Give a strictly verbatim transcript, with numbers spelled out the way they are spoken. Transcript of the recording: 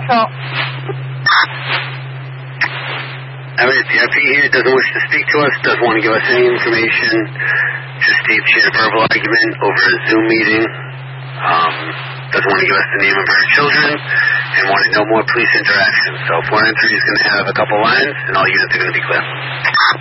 Patrol. All right, the R P here doesn't wish to speak to us, doesn't want to give us any information, just states she had a verbal argument over a Zoom meeting, um, doesn't want to give us the name of her children, and wanted no more police interaction. So four nine three is going to have a couple lines, and all units are going to be clear.